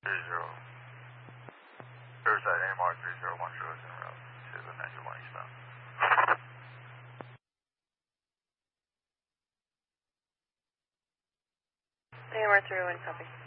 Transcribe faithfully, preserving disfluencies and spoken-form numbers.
three zero. Riverside, A M R three zero one zero in route to the nine two one eastbound. A M R three oh one, copy.